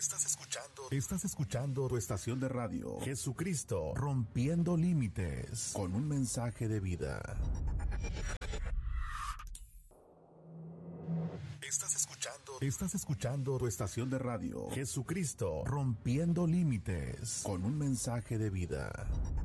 Estás escuchando tu estación de radio, Jesucristo Rompiendo Límites, con un mensaje de vida. Estás escuchando tu estación de radio, Jesucristo Rompiendo Límites, con un mensaje de vida.